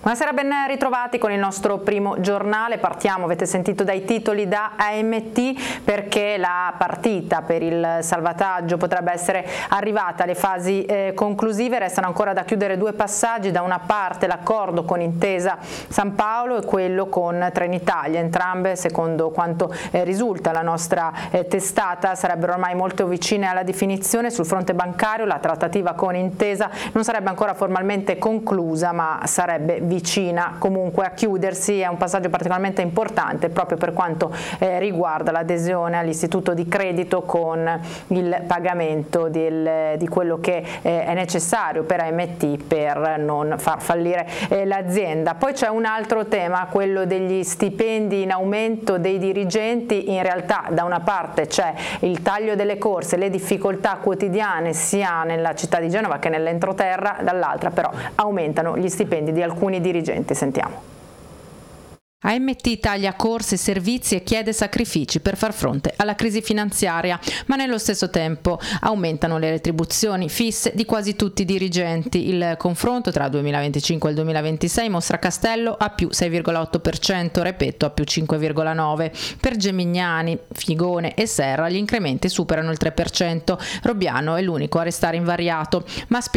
Buonasera, ben ritrovati con il nostro primo giornale. Partiamo, avete sentito dai titoli, da AMT, perché la partita per il salvataggio potrebbe essere arrivata alle fasi conclusive. Restano ancora da chiudere due passaggi: da una parte l'accordo con Intesa San Paolo e quello con Trenitalia. Entrambe, secondo quanto risulta alla nostra testata, sarebbero ormai molto vicine alla definizione. Sul fronte bancario la trattativa con Intesa non sarebbe ancora formalmente conclusa, ma sarebbe vicina comunque a chiudersi. È un passaggio particolarmente importante proprio per quanto riguarda l'adesione all'istituto di credito con il pagamento di quello che è necessario per AMT per non far fallire l'azienda. Poi c'è un altro tema, quello degli stipendi in aumento dei dirigenti. In realtà da una parte c'è il taglio delle corse, le difficoltà quotidiane sia nella città di Genova che nell'entroterra, dall'altra però aumentano gli stipendi di alcuni dirigenti. Sentiamo. AMT taglia corsi e servizi e chiede sacrifici per far fronte alla crisi finanziaria, ma nello stesso tempo aumentano le retribuzioni fisse di quasi tutti i dirigenti. Il confronto tra il 2025 e il 2026 mostra Castello a più 6,8%, Repetto a più 5,9%. Per Gemignani, Figone e Serra gli incrementi superano il 3%. Robbiano è l'unico a restare invariato, ma